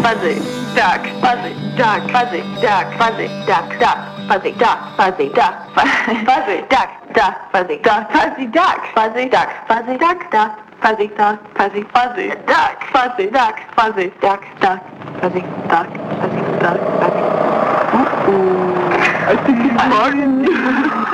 fuzzy, duck, fuzzy, duck, fuzzy, duck, fuzzy, duck, duck, fuzzy, duck, fuzzy, duck, fuzzy, duck, duck, fuzzy, duck, fuzzy, duck, fuzzy, duck, fuzzy, duck, duck, fuzzy, duck, fuzzy, fuzzy, duck, fuzzy, duck, fuzzy, duck, duck, fuzzy, duck, fuzzy, duck, fuzzy. I think it's Martin.